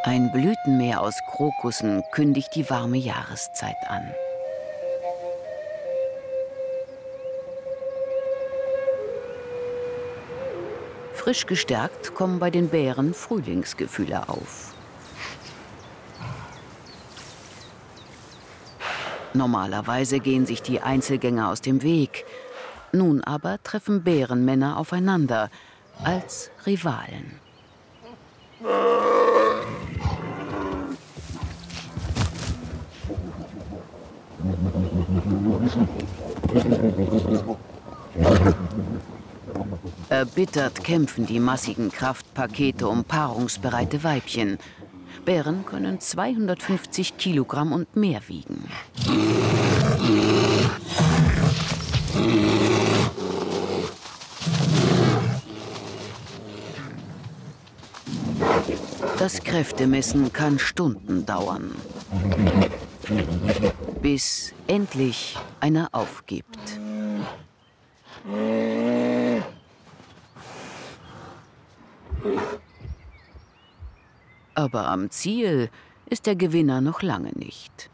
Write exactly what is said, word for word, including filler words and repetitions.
Ein Blütenmeer aus Krokussen kündigt die warme Jahreszeit an. Frisch gestärkt kommen bei den Bären Frühlingsgefühle auf. Normalerweise gehen sich die Einzelgänger aus dem Weg. Nun aber treffen Bärenmänner aufeinander als Rivalen. Erbittert kämpfen die massigen Kraftpakete um paarungsbereite Weibchen. Bären können zweihundertfünfzig Kilogramm und mehr wiegen. Das Kräftemessen kann Stunden dauern, bis endlich einer aufgibt. Aber am Ziel ist der Gewinner noch lange nicht.